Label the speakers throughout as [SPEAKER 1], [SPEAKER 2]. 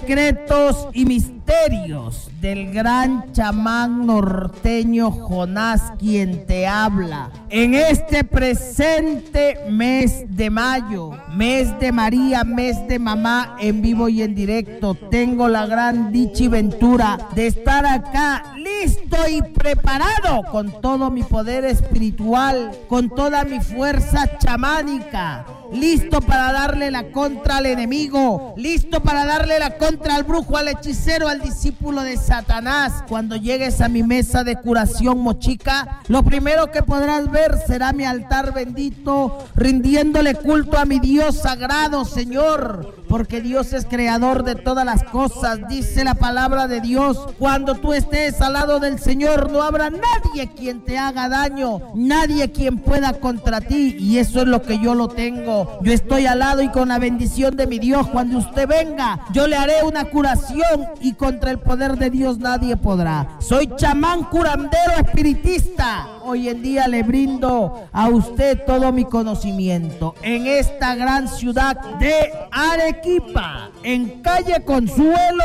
[SPEAKER 1] secretos y misterios del gran chamán norteño Jonás, quien te habla. En este presente mes de mayo, mes de María, mes de mamá, en vivo y en directo, tengo la gran dicha y ventura de estar acá listo y preparado con todo mi poder espiritual, con toda mi fuerza chamánica, listo para darle la contra al enemigo, listo para darle la contra al brujo, al hechicero, al discípulo de Satanás. Cuando llegues a mi mesa de curación mochica, lo primero que podrás ver será mi altar bendito, rindiéndole culto a mi Dios sagrado, Señor, porque Dios es creador de todas las cosas. Dice la palabra de Dios: cuando tú estés al lado del Señor, no habrá nadie quien te haga daño, nadie quien pueda contra ti, y eso es lo que yo lo tengo. Yo estoy al lado y con la bendición de mi Dios, cuando usted venga, yo le haré una curación y contra el poder de Dios nadie podrá. Soy chamán curandero espiritista. Hoy en día le brindo a usted todo mi conocimiento en esta gran ciudad de Arequipa, en calle Consuelo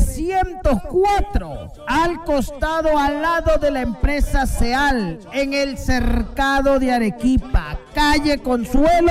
[SPEAKER 1] 304, al costado, al lado de la empresa Seal, en el cercado de Arequipa. Calle Consuelo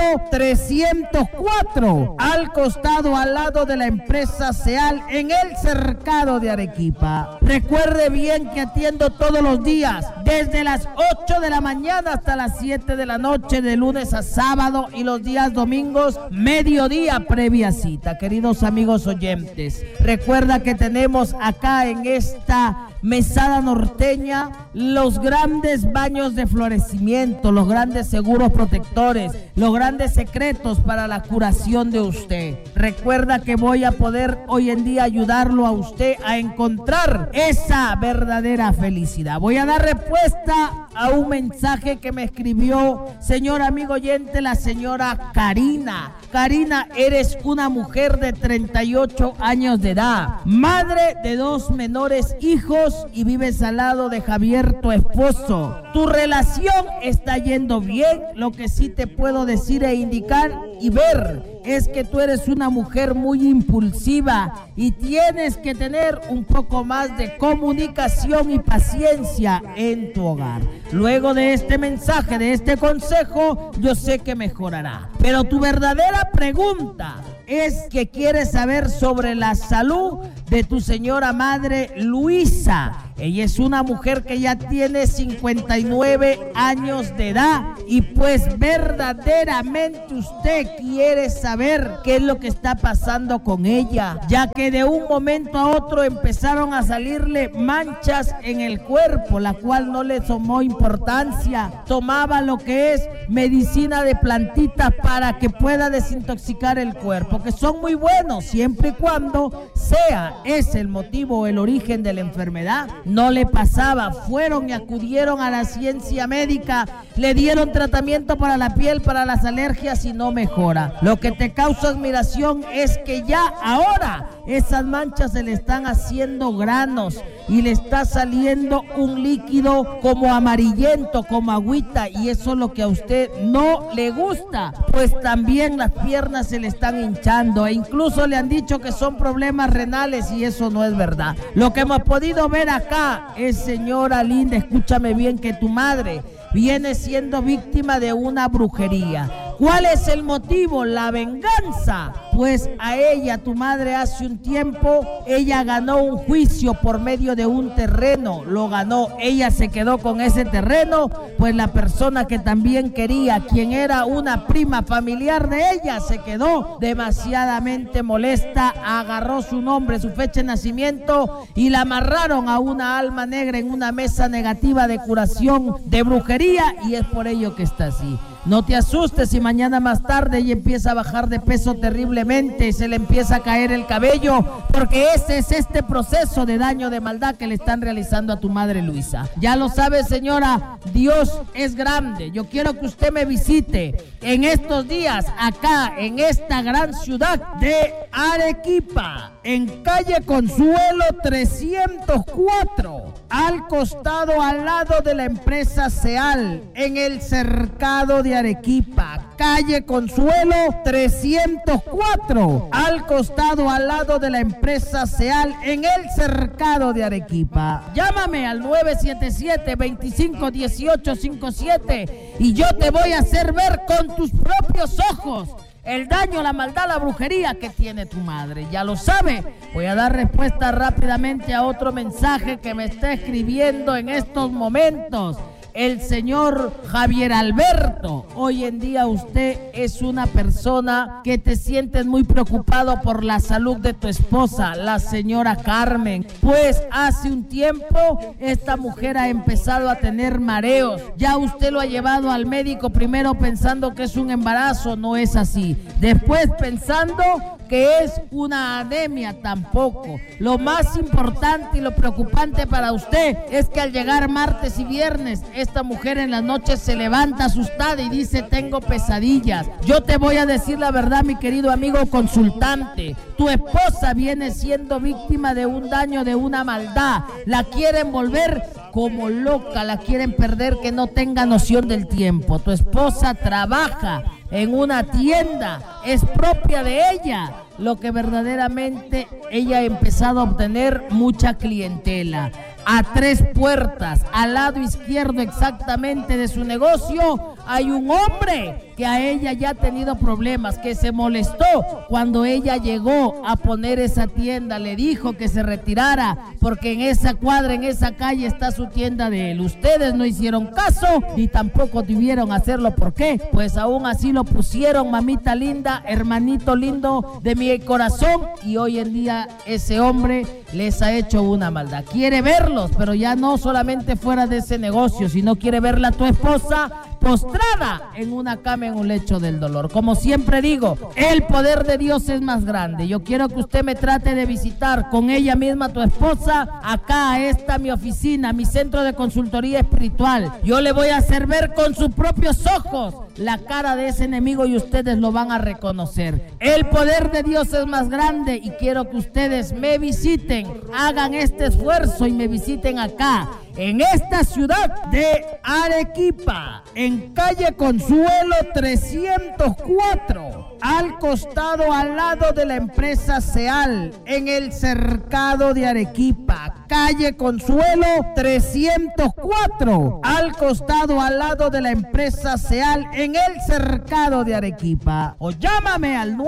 [SPEAKER 1] 304, al costado, al lado de la empresa Seal, en el cercado de Arequipa. Recuerde bien que atiendo todos los días, desde las 8 de la mañana hasta las 7 de la noche, de lunes a sábado, y los días domingos, mediodía previa cita. Queridos amigos oyentes, recuerda que tenemos acá en esta mesada norteña los grandes baños de florecimiento, los grandes seguros protectores, los grandes secretos para la curación de usted. Recuerda que voy a poder hoy en día ayudarlo a usted a encontrar esa verdadera felicidad. Voy a dar respuesta a un mensaje que me escribió, señor amigo oyente, la señora Karina. Karina, eres una mujer de 38 años de edad, madre de 2 menores hijos y vives al lado de Javier, tu esposo. Tu relación está yendo bien. Lo que sí te puedo decir e indicar y ver es que tú eres una mujer muy impulsiva y tienes que tener un poco más de comunicación y paciencia en tu hogar. Luego de este mensaje, de este consejo, yo sé que mejorará. Pero tu verdadera pregunta es que quieres saber sobre la salud de tu señora madre Luisa. Ella es una mujer que ya tiene 59 años de edad y pues verdaderamente usted quiere saber qué es lo que está pasando con ella, ya que de un momento a otro empezaron a salirle manchas en el cuerpo, la cual no le tomó importancia. Tomaba lo que es medicina de plantitas para que pueda desintoxicar el cuerpo, que son muy buenos siempre y cuando sea ese el motivo o el origen de la enfermedad. No le pasaba, fueron y acudieron a la ciencia médica, le dieron tratamiento para la piel, para las alergias y no mejora. Lo que te causa admiración es que ya ahora esas manchas se le están haciendo granos y le está saliendo un líquido como amarillento, como agüita, y eso es lo que a usted no le gusta. Pues también las piernas se le están hinchando e incluso le han dicho que son problemas renales y eso no es verdad. Lo que hemos podido ver acá es, señora linda, escúchame bien, que tu madre viene siendo víctima de una brujería. ¿Cuál es el motivo? La venganza. Pues a ella, tu madre, hace un tiempo, ella ganó un juicio por medio de un terreno, lo ganó, ella se quedó con ese terreno, pues la persona que también quería, quien era una prima familiar de ella, se quedó demasiadamente molesta, agarró su nombre, su fecha de nacimiento y la amarraron a una alma negra en una mesa negativa de curación de brujería, y es por ello que está así. No te asustes si mañana más tarde ella empieza a bajar de peso terriblemente, se le empieza a caer el cabello, porque ese es este proceso de daño, de maldad que le están realizando a tu madre Luisa. Ya lo sabe, señora, Dios es grande. Yo quiero que usted me visite en estos días acá en esta gran ciudad de Arequipa, en calle Consuelo 304, al costado, al lado de la empresa Seal, en el cercado de Arequipa. Calle Consuelo 304, al costado, al lado de la empresa Seal, en el cercado de Arequipa. Llámame al 977-251857 y yo te voy a hacer ver con tus propios ojos el daño, la maldad, la brujería que tiene tu madre. Ya lo sabe. Voy a dar respuesta rápidamente a otro mensaje que me está escribiendo en estos momentos el señor Javier Alberto. Hoy en día usted es una persona que te sientes muy preocupado por la salud de tu esposa, la señora Carmen. Pues hace un tiempo esta mujer ha empezado a tener mareos. Ya usted lo ha llevado al médico, primero pensando que es un embarazo, no es así. Después pensando que es una anemia, tampoco. Lo más importante y lo preocupante para usted es que al llegar martes y viernes, esta mujer en las noches se levanta asustada y dice: tengo pesadillas. Yo te voy a decir la verdad, mi querido amigo consultante. Tu esposa viene siendo víctima de un daño, de una maldad. La quieren volver como loca, la quieren perder, que no tenga noción del tiempo. Tu esposa trabaja en una tienda, es propia de ella, lo que verdaderamente ella ha empezado a obtener mucha clientela. A 3 puertas, al lado izquierdo exactamente de su negocio, hay un hombre que a ella ya ha tenido problemas, que se molestó cuando ella llegó a poner esa tienda. Le dijo que se retirara porque en esa cuadra, en esa calle está su tienda de él. Ustedes no hicieron caso ni tampoco debieron hacerlo. ¿Por qué? Pues aún así lo pusieron, mamita linda, hermanito lindo de mi corazón, y hoy en día ese hombre les ha hecho una maldad. Quiere verlos, pero ya no solamente fuera de ese negocio, sino quiere verla a tu esposa postrada en una cama, en un lecho del dolor. Como siempre digo, el poder de Dios es más grande. Yo quiero que usted me trate de visitar con ella misma, tu esposa, acá a esta mi oficina, mi centro de consultoría espiritual. Yo le voy a hacer ver con sus propios ojos la cara de ese enemigo y ustedes lo van a reconocer. El poder de Dios es más grande y quiero que ustedes me visiten, hagan este esfuerzo y me visiten acá, en esta ciudad de Arequipa, en calle Consuelo 304, al costado, al lado de la empresa Seal, en el cercado de Arequipa. Calle Consuelo 304, al costado, al lado de la empresa Seal, en el cercado de Arequipa. O llámame al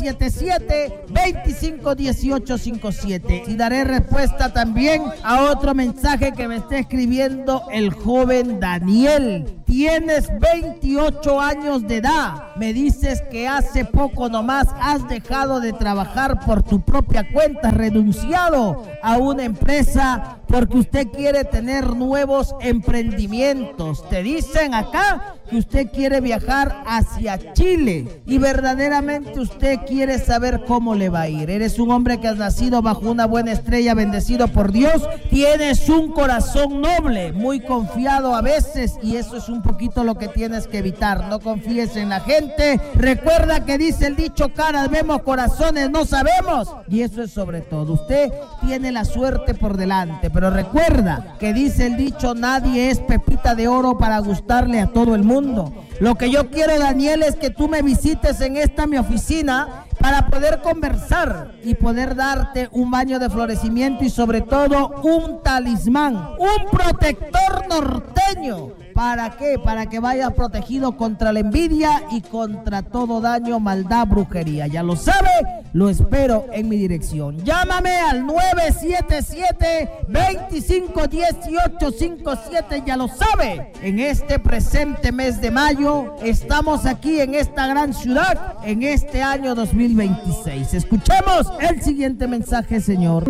[SPEAKER 1] 977-251857 y daré respuesta también a otro mensaje que me está escribiendo el joven Daniel. Tienes 28 años de edad. Me dices que hace poco nomás has dejado de trabajar por tu propia cuenta, renunciado a una empresa porque usted quiere tener nuevos emprendimientos. Te dicen acá que usted quiere viajar hacia Chile y verdaderamente usted quiere saber cómo le va a ir. Eres un hombre que has nacido bajo una buena estrella, bendecido por Dios. Tienes un corazón noble, muy confiado a veces, y eso es un poquito lo que tienes que evitar. No confíes en la gente. Recuerda que dice el dicho: caras vemos, corazones no sabemos. Y eso es sobre todo. Usted tiene la suerte por delante, pero recuerda que dice el dicho: nadie es pepita de oro para gustarle a todo el mundo. Lo que yo quiero, Daniel, es que tú me visites en esta mi oficina para poder conversar y poder darte un baño de florecimiento y sobre todo un talismán, un protector norteño. ¿Para qué? Para que vayas protegido contra la envidia y contra todo daño, maldad, brujería. Ya lo sabe, lo espero en mi dirección. Llámame al 977-251857, ya lo sabe. En este presente mes de mayo estamos aquí en esta gran ciudad en este año 2026. Escuchemos el siguiente mensaje, señor.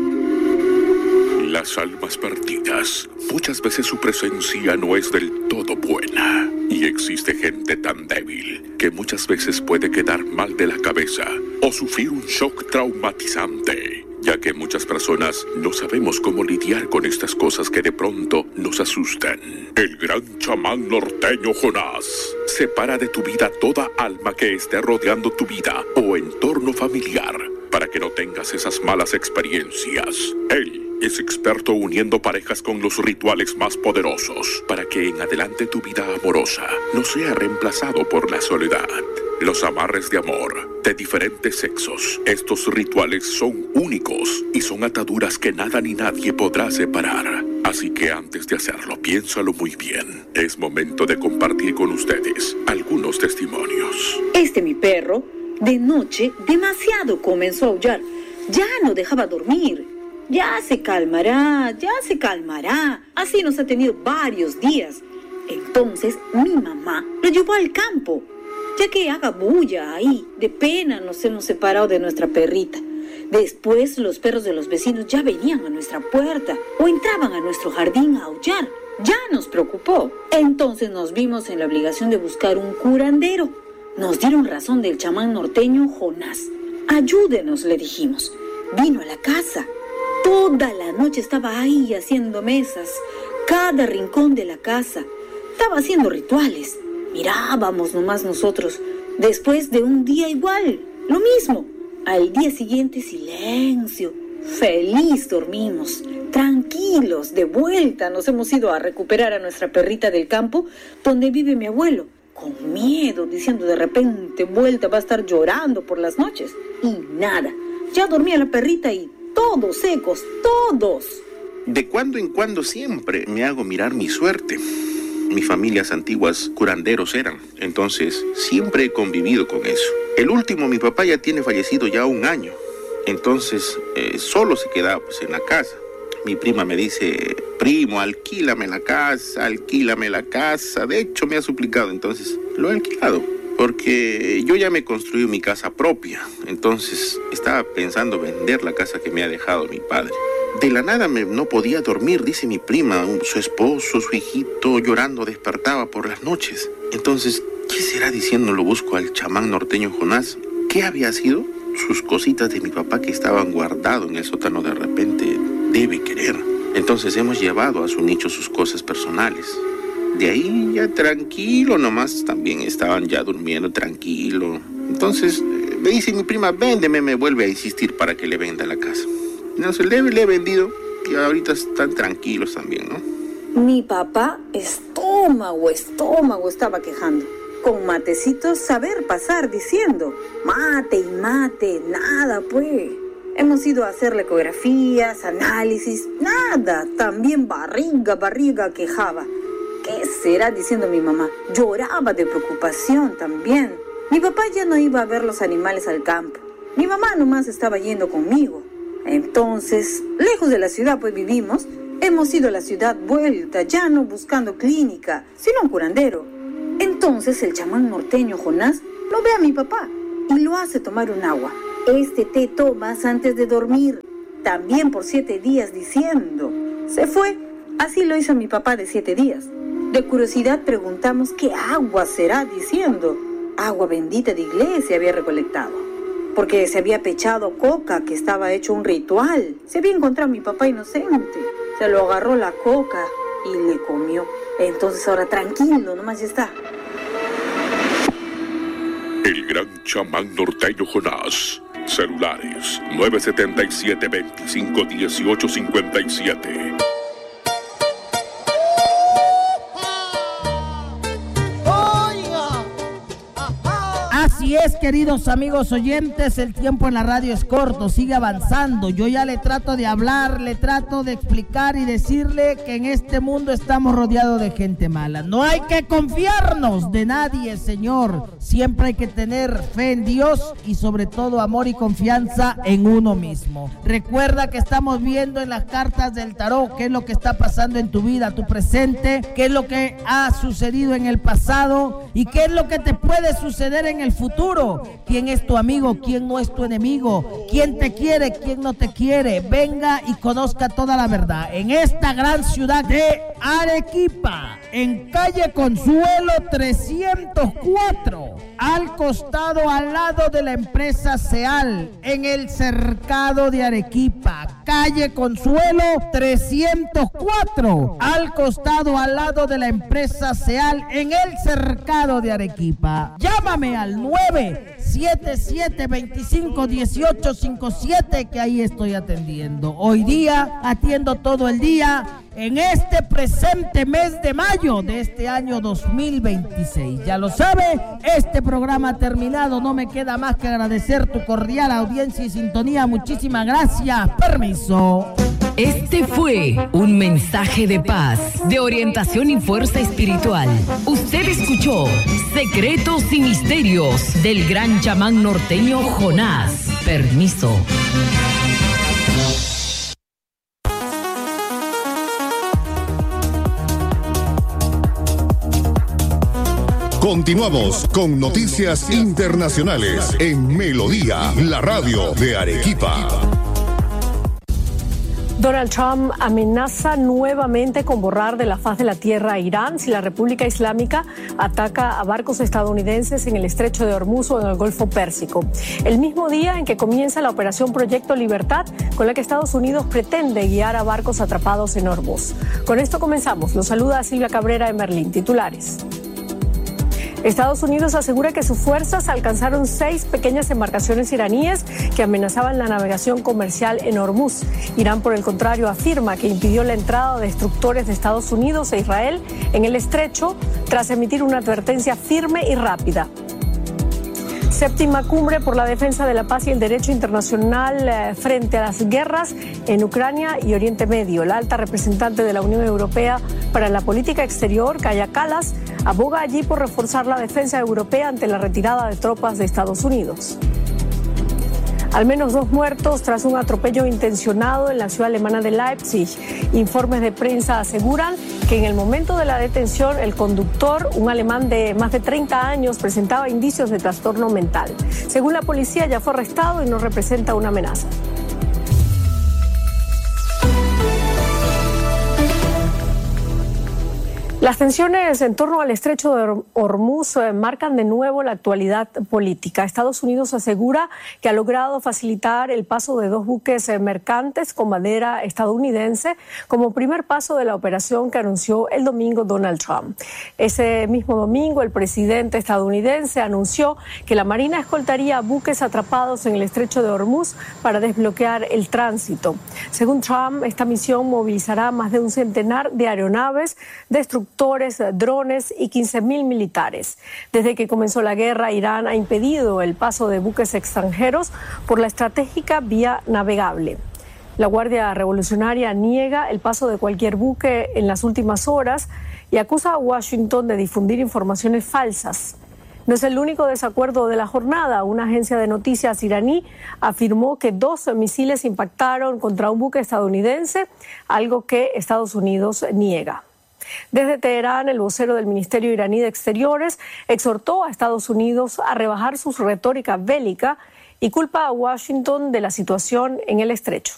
[SPEAKER 2] Las almas perdidas, muchas veces su presencia no es del todo buena. Y existe gente tan débil que muchas veces puede quedar mal de la cabeza o sufrir un shock traumatizante, ya que muchas personas no sabemos cómo lidiar con estas cosas que de pronto nos asustan. El gran chamán norteño Jonás separa de tu vida toda alma que esté rodeando tu vida o entorno familiar, que no tengas esas malas experiencias. Él es experto uniendo parejas con los rituales más poderosos para que en adelante tu vida amorosa no sea reemplazado por la soledad. Los amarres de amor de diferentes sexos. Estos rituales son únicos y son ataduras que nada ni nadie podrá separar. Así que antes de hacerlo, piénsalo muy bien. Es momento de compartir con ustedes algunos testimonios.
[SPEAKER 3] Mi perro, de noche, demasiado comenzó a aullar. Ya no dejaba dormir. Ya se calmará. Así nos ha tenido varios días. Entonces, mi mamá lo llevó al campo, ya que haga bulla ahí. De pena nos hemos separado de nuestra perrita. Después, los perros de los vecinos ya venían a nuestra puerta o entraban a nuestro jardín a aullar. Ya nos preocupó. Entonces nos vimos en la obligación de buscar un curandero. Nos dieron razón del chamán norteño Jonás. Ayúdenos, le dijimos. Vino a la casa. Toda la noche estaba ahí haciendo mesas. Cada rincón de la casa. Estaba haciendo rituales. Mirábamos nomás nosotros. Después de un día igual, lo mismo. Al día siguiente, silencio. Feliz dormimos. Tranquilos, de vuelta nos hemos ido a recuperar a nuestra perrita del campo, donde vive mi abuelo. Con miedo, diciendo de repente, vuelta va a estar llorando por las noches. Y nada, ya dormía la perrita y todos secos, todos.
[SPEAKER 4] De cuando en cuando siempre me hago mirar mi suerte. Mis familias antiguas curanderos eran, entonces siempre he convivido con eso. El último, mi papá ya tiene fallecido ya 1 año, entonces solo se quedaba pues en la casa. Mi prima me dice, primo, alquílame la casa. De hecho, me ha suplicado, entonces lo he alquilado. Porque yo ya me construí mi casa propia. Entonces estaba pensando vender la casa que me ha dejado mi padre. De la nada no podía dormir, dice mi prima. Su esposo, su hijito, llorando despertaba por las noches. Entonces, ¿qué será diciendo? Lo busco al chamán norteño Jonás. ¿Qué había sido? Sus cositas de mi papá que estaban guardadas en el sótano de repente debe querer. Entonces hemos llevado a su nicho sus cosas personales. De ahí ya tranquilo nomás, también estaban ya durmiendo tranquilo. Entonces me dice mi prima, véndeme, me vuelve a insistir para que le venda la casa. Entonces le he vendido y ahorita están tranquilos también, ¿no?
[SPEAKER 3] Mi papá, estómago, estaba quejando. Con matecitos saber pasar, diciendo, mate y mate, nada pues. Hemos ido a hacerle ecografías, análisis, nada. También barriga quejaba. ¿Qué será? Diciendo mi mamá. Lloraba de preocupación también. Mi papá ya no iba a ver los animales al campo. Mi mamá nomás estaba yendo conmigo. Entonces, lejos de la ciudad pues vivimos, hemos ido a la ciudad vuelta, ya no buscando clínica, sino un curandero. Entonces el chamán norteño Jonás lo ve a mi papá y lo hace tomar un agua. Este té tomas antes de dormir, también por 7 días, diciendo. Se fue, así lo hizo mi papá de 7 días. De curiosidad preguntamos qué agua será, diciendo. Agua bendita de iglesia había recolectado, porque se había pechado coca, que estaba hecho un ritual. Se había encontrado mi papá inocente, se lo agarró la coca y le comió. Entonces ahora tranquilo, nomás ya está.
[SPEAKER 2] El gran chamán norteño Jonás. Celulares 977-2518-57.
[SPEAKER 1] Así es, queridos amigos oyentes, el tiempo en la radio es corto, sigue avanzando. Yo ya le trato de hablar, le trato de explicar y decirle que en este mundo estamos rodeados de gente mala. No hay que confiarnos de nadie, Señor. Siempre hay que tener fe en Dios y sobre todo amor y confianza en uno mismo. Recuerda que estamos viendo en las cartas del tarot qué es lo que está pasando en tu vida, tu presente, qué es lo que ha sucedido en el pasado y qué es lo que te puede suceder en el futuro. ¿Quién es tu amigo? ¿Quién no es tu enemigo? ¿Quién te quiere? ¿Quién no te quiere? Venga y conozca toda la verdad en esta gran ciudad de Arequipa, en calle Consuelo 304, al costado, al lado de la empresa Seal, en el cercado de Arequipa. Calle Consuelo 304, al costado, al lado de la empresa Seal, en el cercado de Arequipa. Llámame al 9 77251857, que ahí estoy atendiendo. Hoy día atiendo todo el día en este presente mes de mayo de este año 2026. Ya lo sabe, este programa ha terminado. No me queda más que agradecer tu cordial audiencia y sintonía. Muchísimas gracias. Permiso.
[SPEAKER 5] Este fue un mensaje de paz, de orientación y fuerza espiritual. Usted escuchó Secretos y Misterios del gran chamán norteño Jonás. Permiso.
[SPEAKER 6] Continuamos con noticias internacionales en Melodía, la radio de Arequipa.
[SPEAKER 7] Donald Trump amenaza nuevamente con borrar de la faz de la tierra a Irán si la República Islámica ataca a barcos estadounidenses en el Estrecho de Hormuz o en el Golfo Pérsico. El mismo día en que comienza la operación Proyecto Libertad, con la que Estados Unidos pretende guiar a barcos atrapados en Hormuz. Con esto comenzamos. Los saluda Silvia Cabrera en Berlín. Titulares. Estados Unidos asegura que sus fuerzas alcanzaron 6 pequeñas embarcaciones iraníes que amenazaban la navegación comercial en Hormuz. Irán, por el contrario, afirma que impidió la entrada de destructores de Estados Unidos e Israel en el estrecho tras emitir una advertencia firme y rápida. Séptima cumbre por la defensa de la paz y el derecho internacional frente a las guerras en Ucrania y Oriente Medio. La alta representante de la Unión Europea para la política exterior, Kaja Kallas, aboga allí por reforzar la defensa europea ante la retirada de tropas de Estados Unidos. Al menos 2 muertos tras un atropello intencionado en la ciudad alemana de Leipzig. Informes de prensa aseguran que en el momento de la detención el conductor, un alemán de más de 30 años, presentaba indicios de trastorno mental. Según la policía, ya fue arrestado y no representa una amenaza. Las tensiones en torno al estrecho de Hormuz marcan de nuevo la actualidad política. Estados Unidos asegura que ha logrado facilitar el paso de 2 buques mercantes con bandera estadounidense como primer paso de la operación que anunció el domingo Donald Trump. Ese mismo domingo, el presidente estadounidense anunció que la Marina escoltaría buques atrapados en el estrecho de Hormuz para desbloquear el tránsito. Según Trump, esta misión movilizará más de un centenar de aeronaves, destructores, drones y 15.000 militares. Desde que comenzó la guerra, Irán ha impedido el paso de buques extranjeros por la estratégica vía navegable. La Guardia Revolucionaria niega el paso de cualquier buque en las últimas horas y acusa a Washington de difundir informaciones falsas. No es el único desacuerdo de la jornada. Una agencia de noticias iraní afirmó que 2 misiles impactaron contra un buque estadounidense, algo que Estados Unidos niega. Desde Teherán, el vocero del Ministerio iraní de Exteriores exhortó a Estados Unidos a rebajar su retórica bélica y culpa a Washington de la situación en el estrecho.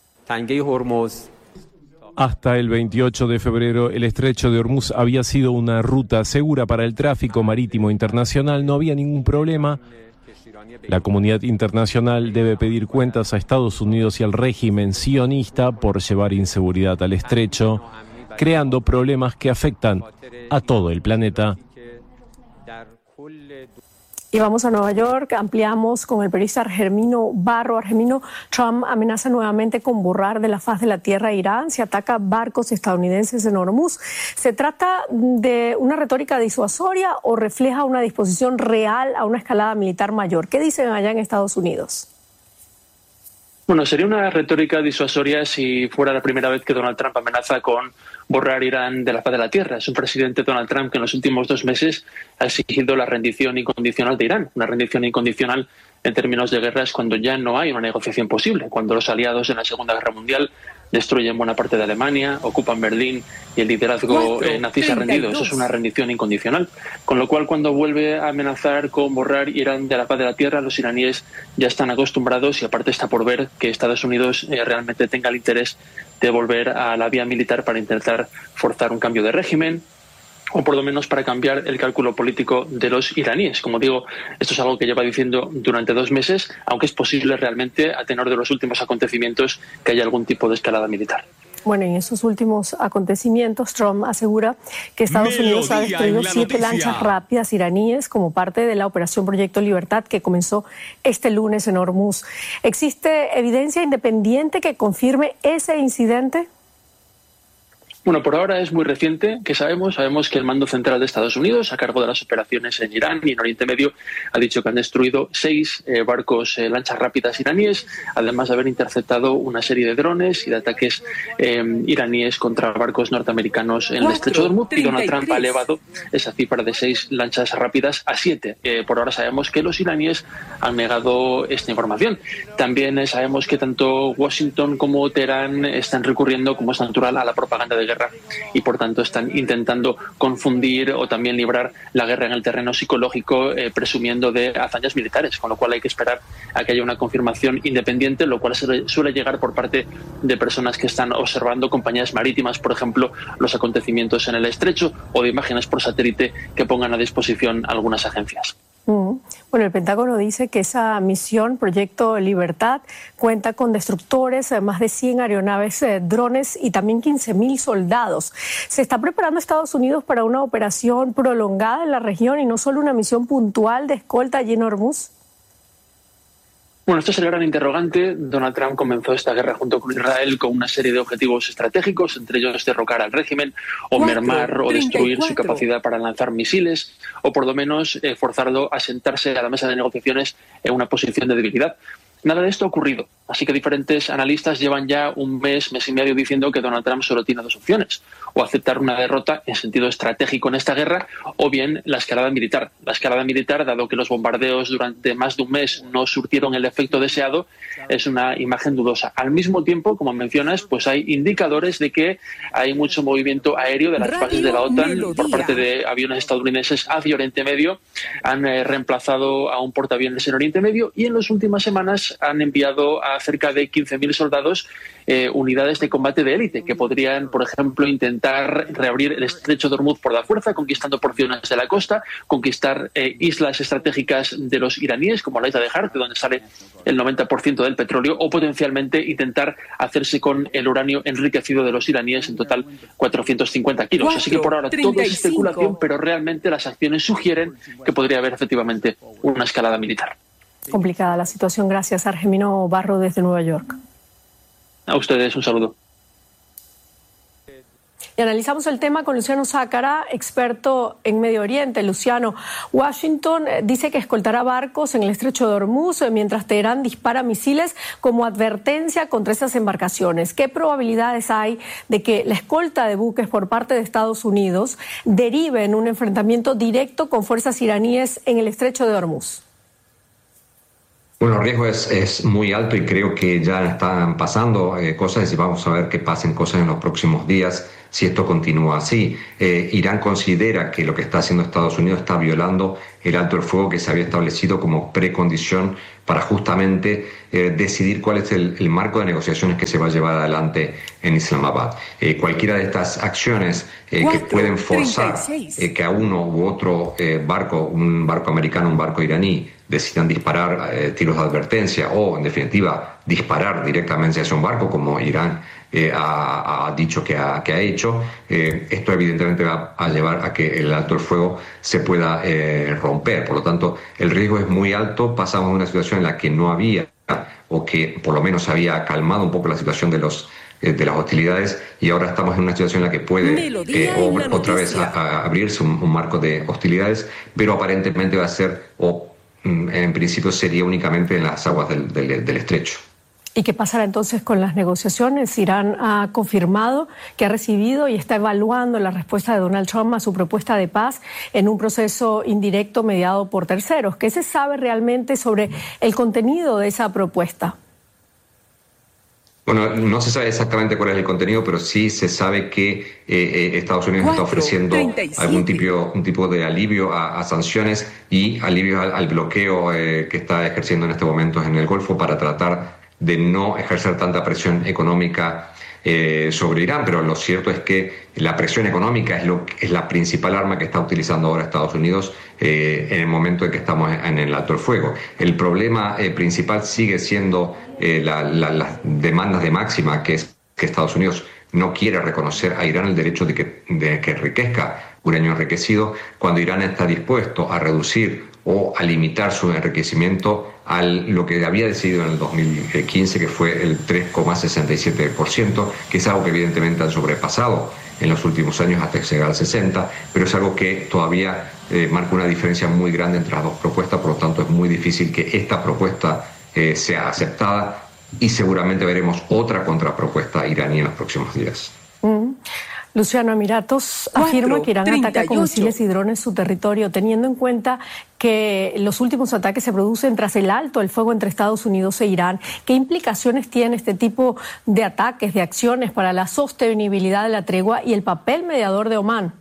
[SPEAKER 8] Hasta el 28 de febrero, el estrecho de Hormuz había sido una ruta segura para el tráfico marítimo internacional. No había ningún problema. La comunidad internacional debe pedir cuentas a Estados Unidos y al régimen sionista por llevar inseguridad al estrecho, creando problemas que afectan a todo el planeta.
[SPEAKER 7] Y vamos a Nueva York, ampliamos con el periodista Argemino Barro. Argemino, Trump amenaza nuevamente con borrar de la faz de la tierra a Irán si ataca barcos estadounidenses en Hormuz. ¿Se trata de una retórica disuasoria o refleja una disposición real a una escalada militar mayor? ¿Qué dicen allá en Estados Unidos?
[SPEAKER 9] Bueno, sería una retórica disuasoria si fuera la primera vez que Donald Trump amenaza con borrar Irán de la faz de la tierra. Es un presidente, Donald Trump, que en los últimos 2 meses ha exigido la rendición incondicional de Irán. Una rendición incondicional en términos de guerra es cuando ya no hay una negociación posible, cuando los aliados en la Segunda Guerra Mundial destruyen buena parte de Alemania, ocupan Berlín y el liderazgo nazi se ha rendido. Eso es una rendición incondicional. Con lo cual, cuando vuelve a amenazar con borrar Irán de la faz de la tierra, los iraníes ya están acostumbrados y aparte está por ver que Estados Unidos realmente tenga el interés de volver a la vía militar para intentar forzar un cambio de régimen o por lo menos para cambiar el cálculo político de los iraníes. Como digo, esto es algo que lleva diciendo durante 2 meses, aunque es posible realmente, a tenor de los últimos acontecimientos, que haya algún tipo de escalada militar.
[SPEAKER 7] Bueno, en esos últimos acontecimientos, Trump asegura que Estados Unidos ha destruido 7 lanchas rápidas iraníes como parte de la Operación Proyecto Libertad que comenzó este lunes en Hormuz. ¿Existe evidencia independiente que confirme ese incidente?
[SPEAKER 9] Bueno, por ahora es muy reciente que sabemos que el Mando Central de Estados Unidos, a cargo de las operaciones en Irán y en Oriente Medio, ha dicho que han destruido 6 barcos lanchas rápidas iraníes, además de haber interceptado una serie de drones y de ataques iraníes contra barcos norteamericanos en el estrecho de Hormuz. Y Donald Trump ha elevado esa cifra de 6 lanchas rápidas a 7. Por ahora sabemos que los iraníes han negado esta información. También sabemos que tanto Washington como Teherán están recurriendo, como es natural, a la propaganda de guerra y por tanto están intentando confundir o también librar la guerra en el terreno psicológico presumiendo de hazañas militares, con lo cual hay que esperar a que haya una confirmación independiente, lo cual suele llegar por parte de personas que están observando compañías marítimas, por ejemplo, los acontecimientos en el estrecho, o de imágenes por satélite que pongan a disposición algunas agencias.
[SPEAKER 7] Bueno, el Pentágono dice que esa misión, Proyecto Libertad, cuenta con destructores, más de 100 aeronaves, drones y también 15.000 soldados. ¿Se está preparando Estados Unidos para una operación prolongada en la región y no solo una misión puntual de escolta allí en Hormuz?
[SPEAKER 9] Bueno, esto es el gran interrogante. Donald Trump comenzó esta guerra junto con Israel con una serie de objetivos estratégicos, entre ellos derrocar al régimen o mermar o destruir su capacidad para lanzar misiles o por lo menos forzarlo a sentarse a la mesa de negociaciones en una posición de debilidad. Nada de esto ha ocurrido, así que diferentes analistas llevan ya un mes y medio diciendo que Donald Trump solo tiene 2 opciones: o aceptar una derrota en sentido estratégico en esta guerra, o bien la escalada militar. La escalada militar, dado que los bombardeos durante más de un mes no surtieron el efecto deseado, es una imagen dudosa. Al mismo tiempo, como mencionas, pues hay indicadores de que hay mucho movimiento aéreo de las bases de la OTAN por parte de aviones estadounidenses hacia Oriente Medio. Han reemplazado a un portaaviones en Oriente Medio y en las últimas semanas han enviado a cerca de 15.000 soldados unidades de combate de élite que podrían, por ejemplo, intentar reabrir el estrecho de Hormuz por la fuerza, conquistando porciones de la costa, conquistar islas estratégicas de los iraníes, como la isla de Hart, de donde sale el 90% del petróleo, o potencialmente intentar hacerse con el uranio enriquecido de los iraníes, en total 450 kilos. Así que por ahora todo es especulación, pero realmente las acciones sugieren que podría haber efectivamente una escalada militar.
[SPEAKER 7] Complicada la situación. Gracias, Argemino Barro, desde Nueva York.
[SPEAKER 9] A ustedes un saludo.
[SPEAKER 7] Y analizamos el tema con Luciano Zácara, experto en Medio Oriente. Luciano, Washington dice que escoltará barcos en el estrecho de Hormuz mientras Teherán dispara misiles como advertencia contra esas embarcaciones. ¿Qué probabilidades hay de que la escolta de buques por parte de Estados Unidos derive en un enfrentamiento directo con fuerzas iraníes en el estrecho de Hormuz?
[SPEAKER 10] Bueno, el riesgo es muy alto y creo que ya están pasando cosas y vamos a ver que pasen cosas en los próximos días si esto continúa así. Irán considera que lo que está haciendo Estados Unidos está violando el alto el fuego que se había establecido como precondición para justamente decidir cuál es el marco de negociaciones que se va a llevar adelante en Islamabad. Cualquiera de estas acciones que pueden forzar que a uno u otro barco, un barco americano, un barco iraní, decidan disparar tiros de advertencia o, en definitiva, disparar directamente hacia un barco, como Irán ha dicho que ha hecho, esto evidentemente va a llevar a que el alto el fuego se pueda romper. Por lo tanto, el riesgo es muy alto. Pasamos de una situación en la que no había, o que por lo menos había calmado un poco la situación de las hostilidades, y ahora estamos en una situación en la que puede otra vez abrirse un marco de hostilidades, pero aparentemente va a ser, o en principio sería únicamente en las aguas del estrecho.
[SPEAKER 7] ¿Y qué pasará entonces con las negociaciones? Irán ha confirmado que ha recibido y está evaluando la respuesta de Donald Trump a su propuesta de paz en un proceso indirecto mediado por terceros. ¿Qué se sabe realmente sobre el contenido de esa propuesta?
[SPEAKER 10] Bueno, no se sabe exactamente cuál es el contenido, pero sí se sabe que Estados Unidos está ofreciendo algún tipo de alivio a sanciones y alivio al bloqueo que está ejerciendo en este momento en el Golfo para tratar de no ejercer tanta presión económica sobre Irán, pero lo cierto es que la presión económica es la principal arma que está utilizando ahora Estados Unidos en el momento en que estamos en el alto el fuego. El problema principal sigue siendo las demandas de máxima, que es que Estados Unidos no quiere reconocer a Irán el derecho de que enriquezca uranio enriquecido, cuando Irán está dispuesto a reducir o a limitar su enriquecimiento a lo que había decidido en el 2015, que fue el 3,67%, que es algo que evidentemente han sobrepasado en los últimos años hasta llegar al 60%, pero es algo que todavía marca una diferencia muy grande entre las dos propuestas, por lo tanto es muy difícil que esta propuesta sea aceptada y seguramente veremos otra contrapropuesta iraní en los próximos días.
[SPEAKER 7] Luciano, Emiratos afirma que Irán ataca con misiles y drones su territorio, teniendo en cuenta que los últimos ataques se producen tras el alto el fuego entre Estados Unidos e Irán. ¿Qué implicaciones tiene este tipo de ataques, de acciones para la sostenibilidad de la tregua y el papel mediador de Omán?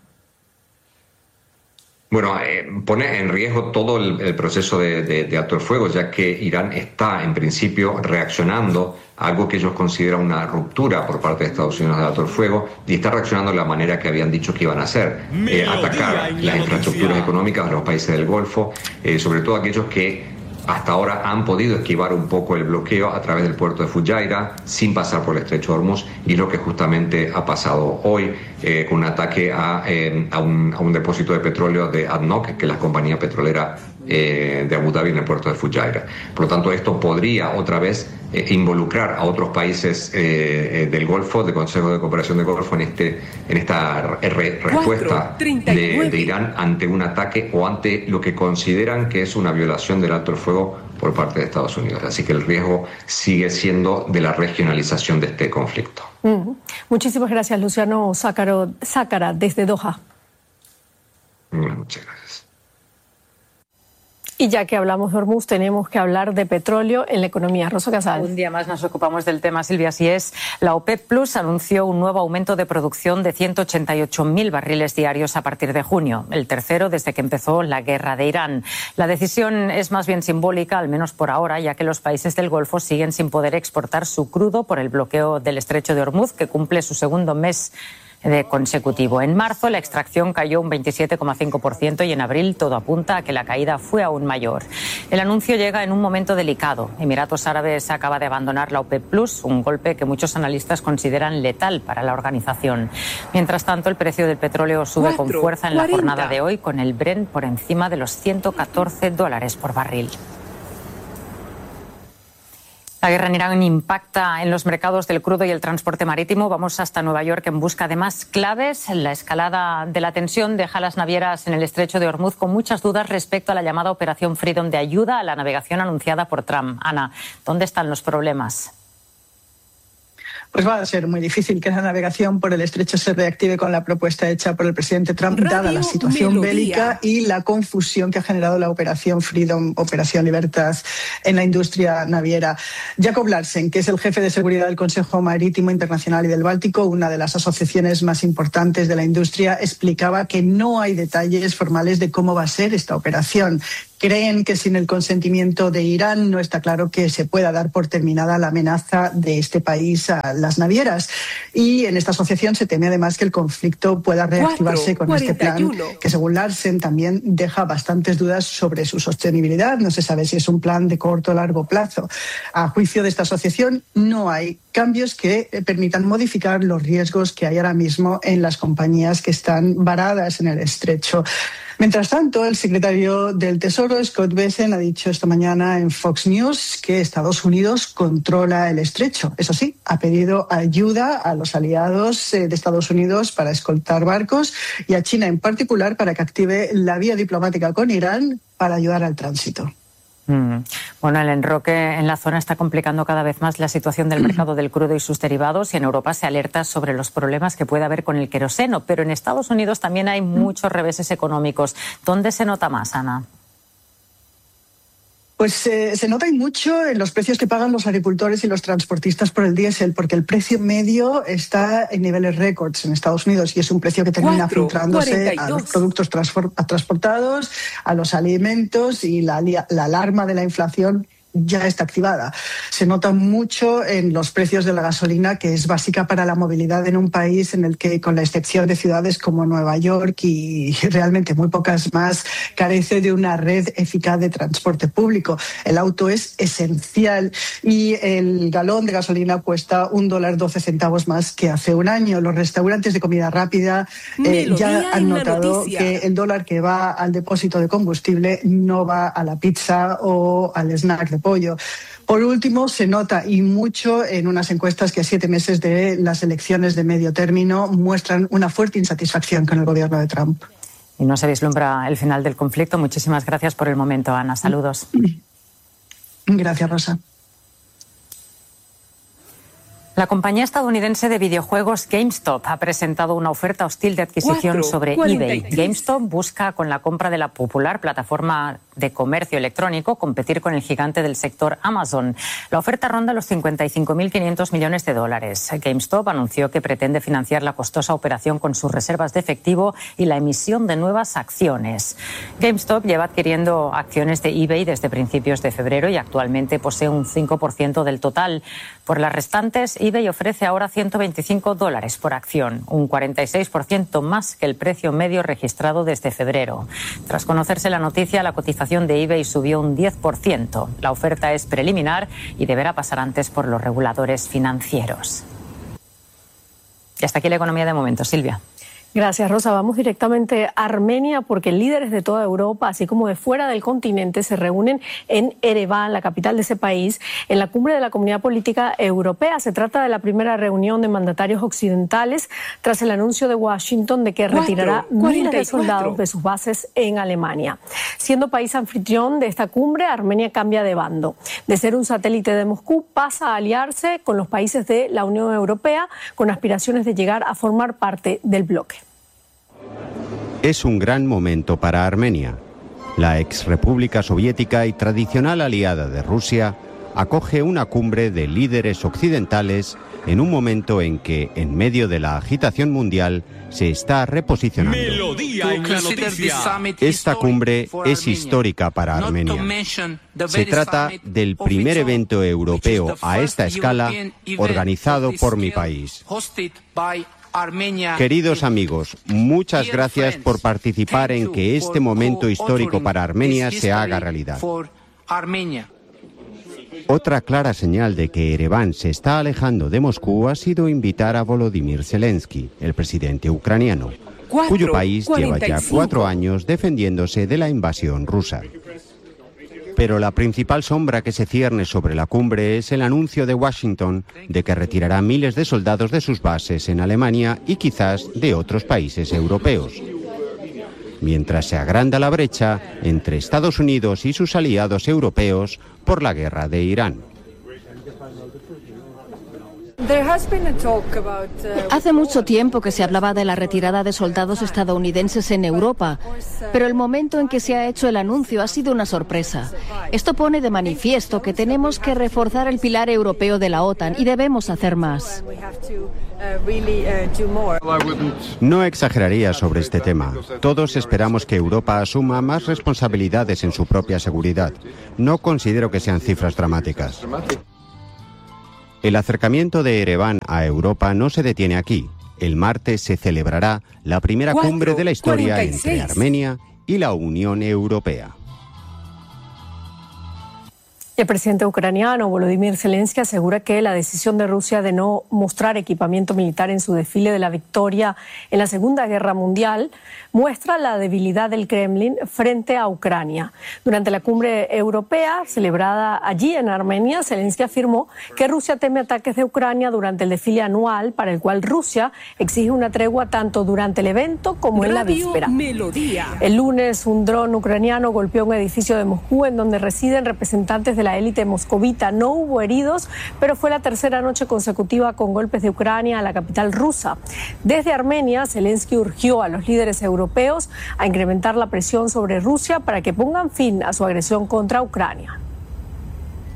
[SPEAKER 10] Bueno, pone en riesgo todo el proceso de alto el fuego, ya que Irán está en principio reaccionando a algo que ellos consideran una ruptura por parte de Estados Unidos del alto el fuego, y está reaccionando de la manera que habían dicho que iban a hacer, atacar las infraestructuras económicas de los países del Golfo, sobre todo aquellos que hasta ahora han podido esquivar un poco el bloqueo a través del puerto de Fujairah sin pasar por el estrecho de Hormuz, y lo que justamente ha pasado hoy con un ataque a un depósito de petróleo de ADNOC, que es la compañía petrolera de Abu Dhabi, en el puerto de Fujairah. Por lo tanto, esto podría otra vez involucrar a otros países del Golfo, del Consejo de Cooperación del Golfo, en esta respuesta de Irán ante un ataque o ante lo que consideran que es una violación del alto el fuego por parte de Estados Unidos. Así que el riesgo sigue siendo de la regionalización de este conflicto.
[SPEAKER 7] Muchísimas gracias, Luciano Sácara, desde Doha.
[SPEAKER 10] Muchas gracias.
[SPEAKER 7] Y ya que hablamos de Hormuz, tenemos que hablar de petróleo en la economía. Rosa Casal.
[SPEAKER 11] Un día más nos ocupamos del tema, Silvia. Así es, la OPEP Plus anunció un nuevo aumento de producción de 188.000 barriles diarios a partir de junio, el tercero desde que empezó la guerra de Irán. La decisión es más bien simbólica, al menos por ahora, ya que los países del Golfo siguen sin poder exportar su crudo por el bloqueo del estrecho de Hormuz, que cumple su segundo mes consecutivo. En marzo la extracción cayó un 27,5% y en abril todo apunta a que la caída fue aún mayor. El anuncio llega en un momento delicado. Emiratos Árabes acaba de abandonar la OPEP Plus, un golpe que muchos analistas consideran letal para la organización. Mientras tanto, el precio del petróleo sube con fuerza en la jornada de hoy, con el Brent por encima de los $114 por barril. La guerra en Irán impacta en los mercados del crudo y el transporte marítimo. Vamos hasta Nueva York en busca de más claves. La escalada de la tensión deja a las navieras en el estrecho de Hormuz con muchas dudas respecto a la llamada Operación Freedom de ayuda a la navegación anunciada por Trump. Ana, ¿dónde están los problemas?
[SPEAKER 12] Pues va a ser muy difícil que la navegación por el estrecho se reactive con la propuesta hecha por el presidente Trump, dada la situación bélica y la confusión que ha generado la Operación Freedom, Operación Libertad, en la industria naviera. Jacob Larsen, que es el jefe de seguridad del Consejo Marítimo Internacional y del Báltico, una de las asociaciones más importantes de la industria, explicaba que no hay detalles formales de cómo va a ser esta operación. Creen que sin el consentimiento de Irán no está claro que se pueda dar por terminada la amenaza de este país a las navieras. Y en esta asociación se teme además que el conflicto pueda reactivarse con este plan, que según Larsen también deja bastantes dudas sobre su sostenibilidad. No se sabe si es un plan de corto o largo plazo. A juicio de esta asociación, no hay cambios que permitan modificar los riesgos que hay ahora mismo en las compañías que están varadas en el estrecho. Mientras tanto, el secretario del Tesoro, Scott Bessent, ha dicho esta mañana en Fox News que Estados Unidos controla el estrecho. Eso sí, ha pedido ayuda a los aliados de Estados Unidos para escoltar barcos y a China en particular para que active la vía diplomática con Irán para ayudar al tránsito.
[SPEAKER 11] Bueno, el enroque en la zona está complicando cada vez más la situación del mercado del crudo y sus derivados, y en Europa se alerta sobre los problemas que puede haber con el queroseno, pero en Estados Unidos también hay muchos reveses económicos. ¿Dónde se nota más, Ana?
[SPEAKER 12] Pues se nota y mucho en los precios que pagan los agricultores y los transportistas por el diésel, porque el precio medio está en niveles récords en Estados Unidos y es un precio que termina filtrándose a los productos transportados, a los alimentos, y la alarma de la inflación ya está activada. Se nota mucho en los precios de la gasolina, que es básica para la movilidad en un país en el que, con la excepción de ciudades como Nueva York y realmente muy pocas más, carece de una red eficaz de transporte público. El auto es esencial y el galón de gasolina cuesta $1.12 más que hace un año. Los restaurantes de comida rápida ya han notado que el dólar que va al depósito de combustible no va a la pizza o al snack de pollo. Por último, se nota y mucho en unas encuestas que a 7 meses de las elecciones de medio término muestran una fuerte insatisfacción con el gobierno de Trump.
[SPEAKER 11] Y no se vislumbra el final del conflicto. Muchísimas gracias por el momento, Ana. Saludos.
[SPEAKER 12] Gracias, Rosa.
[SPEAKER 11] La compañía estadounidense de videojuegos GameStop ha presentado una oferta hostil de adquisición sobre eBay. GameStop busca, con la compra de la popular plataforma de comercio electrónico, competir con el gigante del sector Amazon. La oferta ronda los $55.500 millones. GameStop anunció que pretende financiar la costosa operación con sus reservas de efectivo y la emisión de nuevas acciones. GameStop lleva adquiriendo acciones de eBay desde principios de febrero y actualmente posee un 5% del total. Por las restantes, eBay ofrece ahora $125 por acción, un 46% más que el precio medio registrado desde febrero. Tras conocerse la noticia, la cotización de eBay subió un 10%. La oferta es preliminar y deberá pasar antes por los reguladores financieros. Y hasta aquí la economía de momento. Silvia.
[SPEAKER 7] Gracias, Rosa. Vamos directamente a Armenia porque líderes de toda Europa, así como de fuera del continente, se reúnen en Ereván, la capital de ese país, en la cumbre de la Comunidad Política Europea. Se trata de la primera reunión de mandatarios occidentales tras el anuncio de Washington de que retirará miles de soldados de sus bases en Alemania. Siendo país anfitrión de esta cumbre, Armenia cambia de bando. De ser un satélite de Moscú, pasa a aliarse con los países de la Unión Europea con aspiraciones de llegar a formar parte del bloque.
[SPEAKER 13] Es un gran momento para Armenia. La exrepública soviética y tradicional aliada de Rusia acoge una cumbre de líderes occidentales en un momento en que, en medio de la agitación mundial, se está reposicionando. Esta cumbre es histórica para Armenia. Se trata del primer evento europeo a esta escala organizado por mi país. Queridos amigos, muchas gracias por participar en que este momento histórico para Armenia se haga realidad. Otra clara señal de que Ereván se está alejando de Moscú ha sido invitar a Volodymyr Zelensky, el presidente ucraniano, cuyo país lleva ya 4 años defendiéndose de la invasión rusa. Pero la principal sombra que se cierne sobre la cumbre es el anuncio de Washington de que retirará miles de soldados de sus bases en Alemania y quizás de otros países europeos, mientras se agranda la brecha entre Estados Unidos y sus aliados europeos por la guerra de Irán.
[SPEAKER 14] Hace mucho tiempo que se hablaba de la retirada de soldados estadounidenses en Europa, pero el momento en que se ha hecho el anuncio ha sido una sorpresa. Esto pone de manifiesto que tenemos que reforzar el pilar europeo de la OTAN y debemos hacer más.
[SPEAKER 13] No exageraría sobre este tema. Todos esperamos que Europa asuma más responsabilidades en su propia seguridad. No considero que sean cifras dramáticas. El acercamiento de Ereván a Europa no se detiene aquí. El martes se celebrará la primera cumbre de la historia entre Armenia y la Unión Europea.
[SPEAKER 7] El presidente ucraniano Volodymyr Zelensky asegura que la decisión de Rusia de no mostrar equipamiento militar en su desfile de la victoria en la Segunda Guerra Mundial muestra la debilidad del Kremlin frente a Ucrania. Durante la cumbre europea celebrada allí en Armenia, Zelensky afirmó que Rusia teme ataques de Ucrania durante el desfile anual, para el cual Rusia exige una tregua tanto durante el evento como en la víspera. El lunes, un dron ucraniano golpeó un edificio de Moscú en donde residen representantes de la élite moscovita. No hubo heridos, pero fue la tercera noche consecutiva con golpes de Ucrania a la capital rusa. Desde Armenia, Zelensky urgió a los líderes europeos a incrementar la presión sobre Rusia para que pongan fin a su agresión contra Ucrania.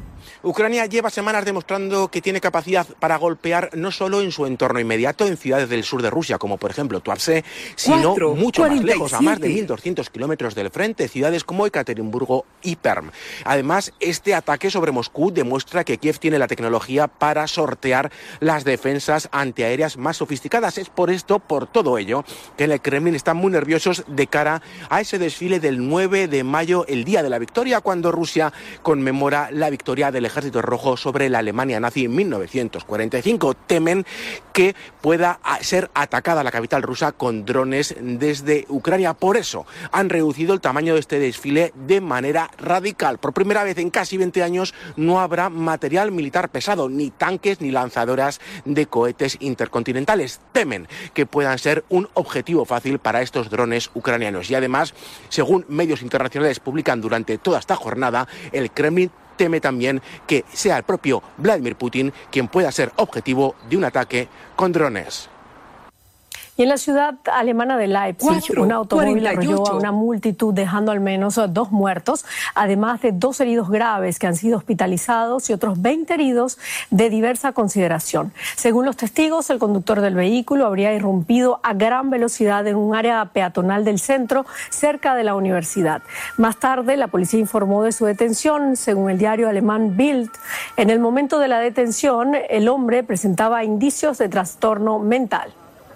[SPEAKER 15] Ucrania lleva semanas demostrando que tiene capacidad para golpear no solo en su entorno inmediato, en ciudades del sur de Rusia, como por ejemplo Tuapse, sino mucho más lejos, a más de 1.200 kilómetros del frente, ciudades como Ekaterimburgo y Perm. Además, este ataque sobre Moscú demuestra que Kiev tiene la tecnología para sortear las defensas antiaéreas más sofisticadas. Es por todo ello, que en el Kremlin están muy nerviosos de cara a ese desfile del 9 de mayo, el día de la victoria, cuando Rusia conmemora la victoria del Ejército Rojo sobre la Alemania nazi en 1945. Temen que pueda ser atacada la capital rusa con drones desde Ucrania. Por eso han reducido el tamaño de este desfile de manera radical. Por primera vez en casi 20 años no habrá material militar pesado, ni tanques ni lanzadoras de cohetes intercontinentales. Temen que puedan ser un objetivo fácil para estos drones ucranianos. Y además, según medios internacionales publican durante toda esta jornada, el Kremlin teme también que sea el propio Vladimir Putin quien pueda ser objetivo de un ataque con drones.
[SPEAKER 7] Y en la ciudad alemana de Leipzig, un automóvil arrolló a una multitud, dejando al menos 2 muertos, además de 2 heridos graves que han sido hospitalizados y otros 20 heridos de diversa consideración. Según los testigos, el conductor del vehículo habría irrumpido a gran velocidad en un área peatonal del centro, cerca de la universidad. Más tarde, la policía informó de su detención. Según el diario alemán Bild, en el momento de la detención, el hombre presentaba indicios de trastorno mental.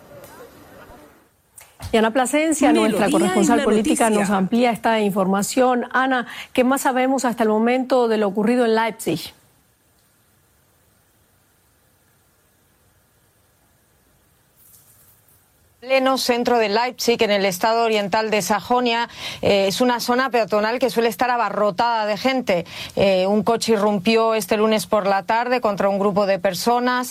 [SPEAKER 7] Y Ana Plasencia, nuestra corresponsal política, nos amplía esta información. Ana, ¿qué más sabemos hasta el momento de lo ocurrido en Leipzig?
[SPEAKER 16] Pleno centro de Leipzig, en el estado oriental de Sajonia, es una zona peatonal que suele estar abarrotada de gente. Un coche irrumpió este lunes por la tarde contra un grupo de personas.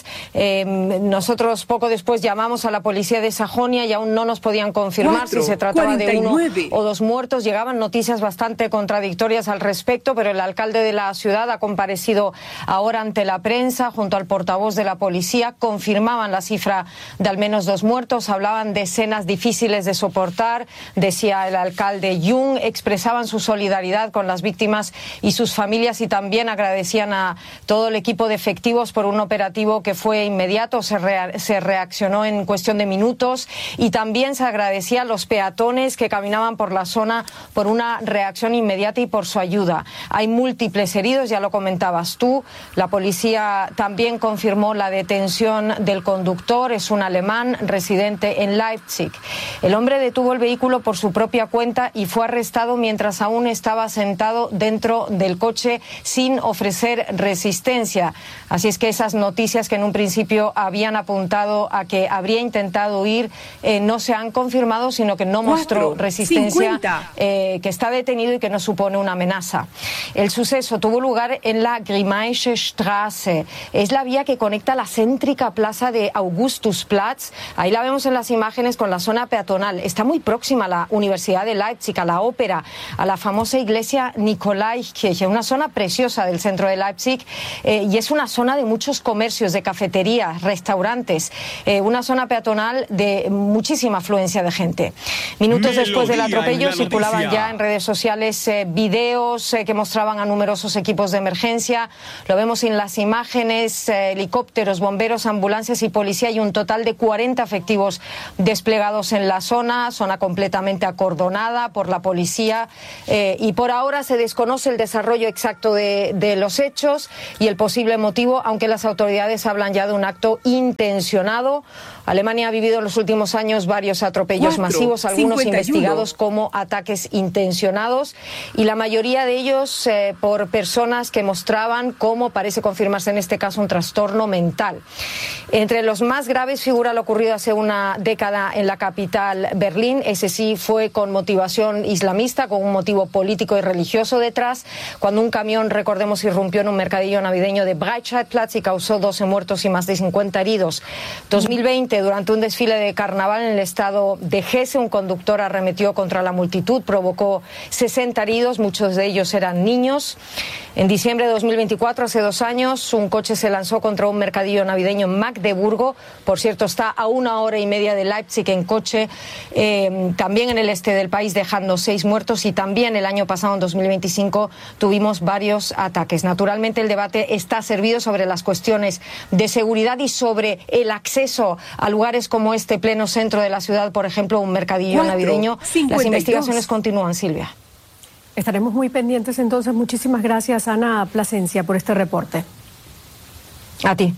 [SPEAKER 16] Nosotros poco después llamamos a la policía de Sajonia y aún no nos podían confirmar si se trataba de 1 o 2 muertos. Llegaban noticias bastante contradictorias al respecto, pero el alcalde de la ciudad ha comparecido ahora ante la prensa junto al portavoz de la policía. Confirmaban la cifra de al menos 2 muertos, hablaban de escenas difíciles de soportar, decía el alcalde Jung, expresaban su solidaridad con las víctimas y sus familias y también agradecían a todo el equipo de efectivos por un operativo que fue inmediato, se reaccionó en cuestión de minutos, y también se agradecía a los peatones que caminaban por la zona por una reacción inmediata y por su ayuda. Hay múltiples heridos, ya lo comentabas tú. La policía también confirmó la detención del conductor, es un alemán residente en Leipzig. El hombre detuvo el vehículo por su propia cuenta y fue arrestado mientras aún estaba sentado dentro del coche sin ofrecer resistencia. Así es que esas noticias que en un principio habían apuntado a que habría intentado huir no se han confirmado, sino que no mostró resistencia, que está detenido y que no supone una amenaza. El suceso tuvo lugar en la Grimmaische Straße. Es la vía que conecta la céntrica plaza de Augustusplatz. Ahí la vemos en las imágenes con la zona peatonal. Está muy próxima a la Universidad de Leipzig, a la ópera, a la famosa iglesia Nikolaiskirche, una zona preciosa del centro de Leipzig, y es una zona de muchos comercios, de cafeterías, restaurantes, una zona peatonal de muchísima afluencia de gente. Minutos después del atropello circulaban ya en redes sociales videos que mostraban a numerosos equipos de emergencia. Lo vemos en las imágenes, helicópteros, bomberos, ambulancias y policía, y un total de 40 efectivos desplegados en la zona completamente acordonada por la policía, y por ahora se desconoce el desarrollo exacto de los hechos y el posible motivo, aunque las autoridades hablan ya de un acto intencionado. Alemania ha vivido en los últimos años varios atropellos masivos, algunos investigados como ataques intencionados, y la mayoría de ellos por personas que mostraban, como parece confirmarse en este caso, un trastorno mental. Entre los más graves figura lo ocurrido hace una década en la capital, Berlín. Ese sí fue con motivación islamista, con un motivo político y religioso detrás, cuando un camión, recordemos, irrumpió en un mercadillo navideño de Breitscheidplatz y causó 12 muertos y más de 50 heridos. 2020, durante un desfile de carnaval en el estado de Hesse, un conductor arremetió contra la multitud, provocó 60 heridos, muchos de ellos eran niños. En diciembre de 2024, hace 2 años, un coche se lanzó contra un mercadillo navideño en Magdeburgo. Por cierto, está a 1 hora y media de Leipzig en coche, también en el este del país, dejando 6 muertos, y también el año pasado, en 2025, tuvimos varios ataques. Naturalmente, el debate está servido sobre las cuestiones de seguridad y sobre el acceso a lugares como este pleno centro de la ciudad, por ejemplo, un mercadillo navideño. Las investigaciones continúan, Silvia.
[SPEAKER 7] Estaremos muy pendientes entonces. Muchísimas gracias, Ana Plasencia, por este reporte.
[SPEAKER 16] A ti.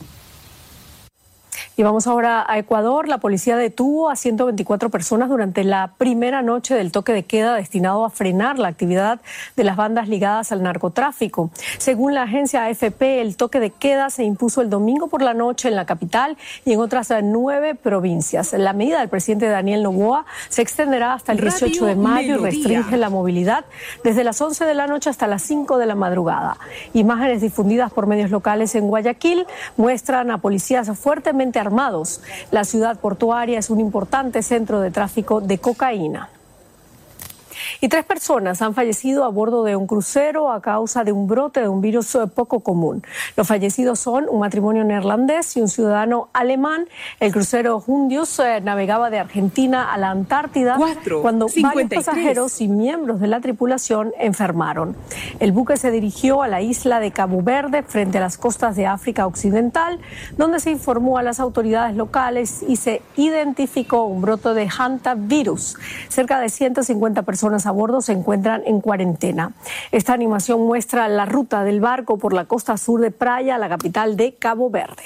[SPEAKER 7] Y vamos ahora a Ecuador. La policía detuvo a 124 personas durante la primera noche del toque de queda destinado a frenar la actividad de las bandas ligadas al narcotráfico. Según la agencia AFP, el toque de queda se impuso el domingo por la noche en la capital y en otras 9 provincias. La medida del presidente Daniel Noboa se extenderá hasta el 18 de mayo y restringe la movilidad desde las 11 de la noche hasta las 5 de la madrugada. Imágenes difundidas por medios locales en Guayaquil muestran a policías fuertemente armados. La ciudad portuaria es un importante centro de tráfico de cocaína. Y 3 personas han fallecido a bordo de un crucero a causa de un brote de un virus poco común. Los fallecidos son un matrimonio neerlandés y un ciudadano alemán. El crucero Hundius navegaba de Argentina a la Antártida cuando varios pasajeros y miembros de la tripulación enfermaron. El buque se dirigió a la isla de Cabo Verde, frente a las costas de África Occidental, donde se informó a las autoridades locales y se identificó un brote de hantavirus. Cerca de 150 personas a bordo se encuentran en cuarentena. Esta animación muestra la ruta del barco por la costa sur de Praia, la capital de Cabo Verde.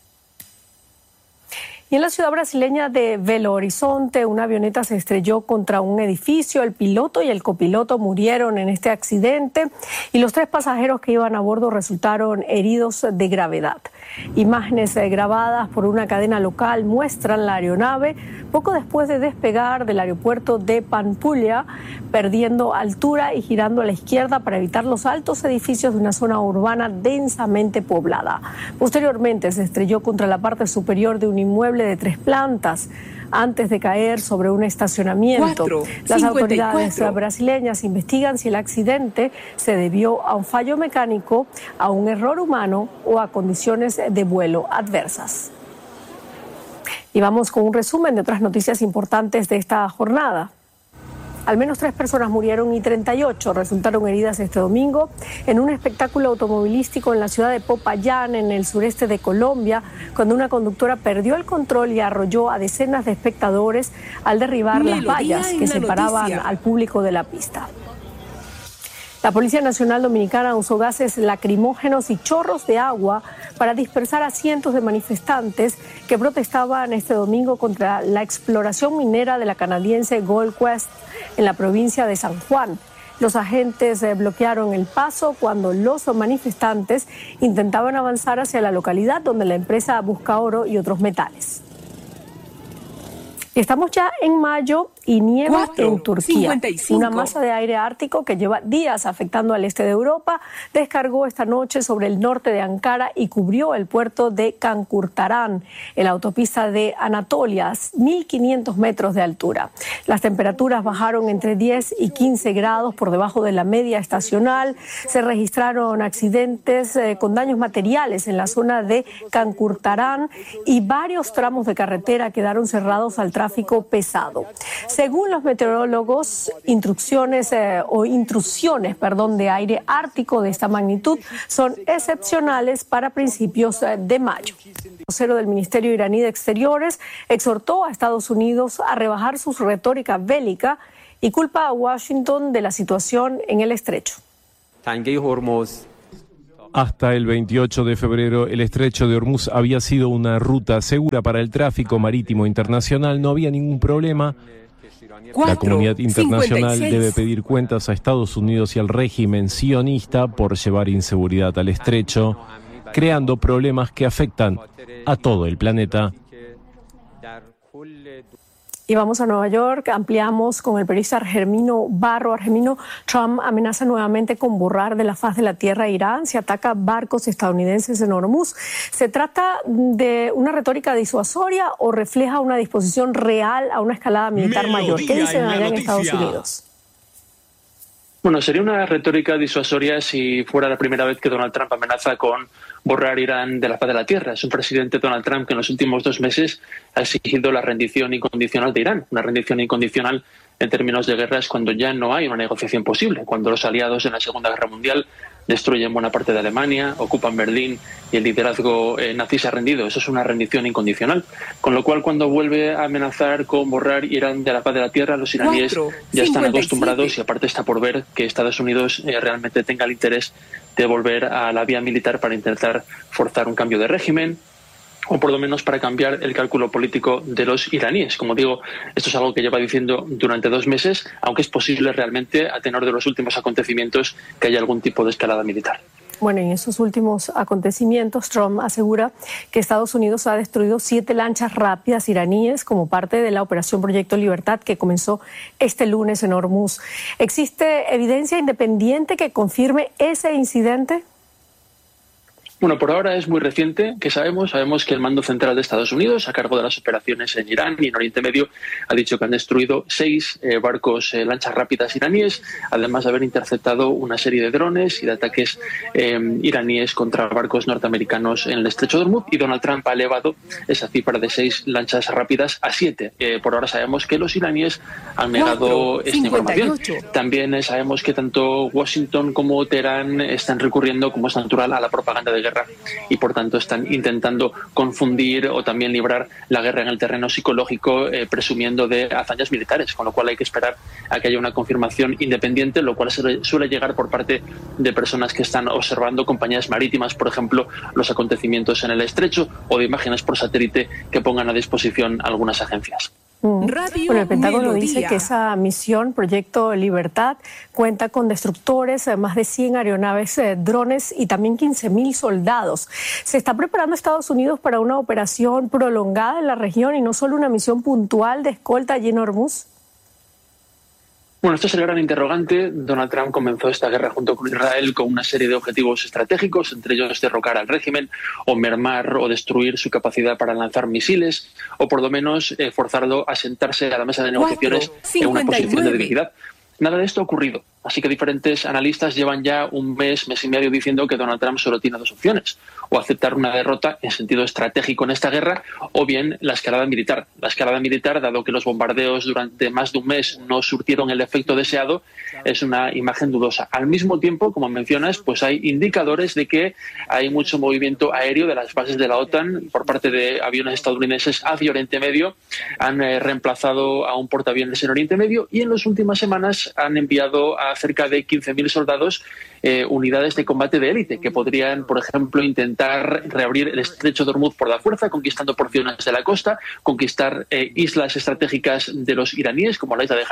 [SPEAKER 7] Y en la ciudad brasileña de Belo Horizonte, una avioneta se estrelló contra un edificio. El piloto y el copiloto murieron en este accidente y los 3 pasajeros que iban a bordo resultaron heridos de gravedad. Imágenes grabadas por una cadena local muestran la aeronave poco después de despegar del aeropuerto de Pampulha, perdiendo altura y girando a la izquierda para evitar los altos edificios de una zona urbana densamente poblada. Posteriormente se estrelló contra la parte superior de un inmueble de 3 plantas antes de caer sobre un estacionamiento. Las autoridades brasileñas investigan si el accidente se debió a un fallo mecánico, a un error humano o a condiciones de vuelo adversas. Y vamos con un resumen de otras noticias importantes de esta jornada. Al menos 3 personas murieron y 38 resultaron heridas este domingo en un espectáculo automovilístico en la ciudad de Popayán, en el sureste de Colombia, cuando una conductora perdió el control y arrolló a decenas de espectadores al derribar las vallas que separaban al público de la pista. La Policía Nacional Dominicana usó gases lacrimógenos y chorros de agua para dispersar a cientos de manifestantes que protestaban este domingo contra la exploración minera de la canadiense Gold Quest en la provincia de San Juan. Los agentes bloquearon el paso cuando los manifestantes intentaban avanzar hacia la localidad donde la empresa busca oro y otros metales. Estamos ya en mayo y nieva en Turquía. 55. Una masa de aire ártico que lleva días afectando al este de Europa descargó esta noche sobre el norte de Ankara y cubrió el puerto de Kankurtaran, en la autopista de Anatolia, 1.500 metros de altura. Las temperaturas bajaron entre 10 y 15 grados por debajo de la media estacional. Se registraron accidentes con daños materiales en la zona de Kankurtaran y varios tramos de carretera quedaron cerrados al tráfico pesado. Según los meteorólogos, intrusiones de aire ártico de esta magnitud son excepcionales para principios de mayo. El vocero del Ministerio iraní de Exteriores exhortó a Estados Unidos a rebajar su retórica bélica y culpa a Washington de la situación en el estrecho.
[SPEAKER 8] Hasta el 28 de febrero, el estrecho de Hormuz había sido una ruta segura para el tráfico marítimo internacional. No había ningún problema. La comunidad internacional debe pedir cuentas a Estados Unidos y al régimen sionista por llevar inseguridad al estrecho, creando problemas que afectan a todo el planeta.
[SPEAKER 7] Y vamos a Nueva York, ampliamos con el periodista Argemino Barro. Argemino, Trump amenaza nuevamente con borrar de la faz de la tierra a Irán si ataca barcos estadounidenses en Hormuz. ¿Se trata de una retórica disuasoria o refleja una disposición real a una escalada militar mayor? ¿Qué dicen allá en Estados Unidos?
[SPEAKER 9] Bueno, sería una retórica disuasoria si fuera la primera vez que Donald Trump amenaza con borrar Irán de la faz de la tierra. Es un presidente, Donald Trump, que en los últimos 2 meses ha exigido la rendición incondicional de Irán. Una rendición incondicional en términos de guerra es cuando ya no hay una negociación posible, cuando los aliados en la Segunda Guerra Mundial destruyen buena parte de Alemania, ocupan Berlín y el liderazgo nazi se ha rendido. Eso es una rendición incondicional. Con lo cual, cuando vuelve a amenazar con borrar Irán de la faz de la tierra, los iraníes ya están acostumbrados, y aparte está por ver que Estados Unidos realmente tenga el interés de volver a la vía militar para intentar forzar un cambio de régimen, o por lo menos para cambiar el cálculo político de los iraníes. Como digo, esto es algo que lleva diciendo durante 2 meses, aunque es posible realmente, a tenor de los últimos acontecimientos, que haya algún tipo de escalada militar.
[SPEAKER 7] Bueno, en esos últimos acontecimientos, Trump asegura que Estados Unidos ha destruido 7 lanchas rápidas iraníes como parte de la Operación Proyecto Libertad que comenzó este lunes en Hormuz. ¿Existe evidencia independiente que confirme ese incidente?
[SPEAKER 9] Bueno, por ahora es muy reciente que sabemos que el mando central de Estados Unidos, a cargo de las operaciones en Irán y en Oriente Medio, ha dicho que han destruido 6 barcos lanchas rápidas iraníes, además de haber interceptado una serie de drones y de ataques iraníes contra barcos norteamericanos en el estrecho de Hormuz, y Donald Trump ha elevado esa cifra de 6 lanchas rápidas a 7. Por ahora sabemos que los iraníes han negado esta información. También sabemos que tanto Washington como Teherán están recurriendo, como es natural, a la propaganda de guerra, y por tanto están intentando confundir o también librar la guerra en el terreno psicológico, presumiendo de hazañas militares, con lo cual hay que esperar a que haya una confirmación independiente, lo cual suele llegar por parte de personas que están observando, compañías marítimas, por ejemplo, los acontecimientos en el estrecho, o de imágenes por satélite que pongan a disposición algunas agencias.
[SPEAKER 7] Bueno, el Pentágono dice que esa misión, Proyecto Libertad, cuenta con destructores, más de 100 aeronaves, drones y también 15.000 soldados. ¿Se está preparando Estados Unidos para una operación prolongada en la región y no solo una misión puntual de escolta allí en Hormuz?
[SPEAKER 9] Bueno, esto es el gran interrogante. Donald Trump comenzó esta guerra junto con Israel con una serie de objetivos estratégicos, entre ellos derrocar al régimen o mermar o destruir su capacidad para lanzar misiles, o por lo menos forzarlo a sentarse a la mesa de negociaciones en una posición de debilidad. Nada de esto ha ocurrido, así que diferentes analistas llevan ya un mes y medio diciendo que Donald Trump solo tiene 2 opciones: o aceptar una derrota en sentido estratégico en esta guerra, o bien la escalada militar. La escalada militar, dado que los bombardeos durante más de un mes no surtieron el efecto deseado, es una imagen dudosa. Al mismo tiempo, como mencionas, pues hay indicadores de que hay mucho movimiento aéreo de las bases de la OTAN por parte de aviones estadounidenses hacia Oriente Medio. Han reemplazado a un portaaviones en Oriente Medio, y en las últimas semanas han enviado a cerca de 15.000 soldados unidades de combate de élite que podrían, por ejemplo, intentar reabrir el estrecho de Hormuz por la fuerza, conquistando porciones de la costa, conquistar islas estratégicas de los iraníes, como la isla de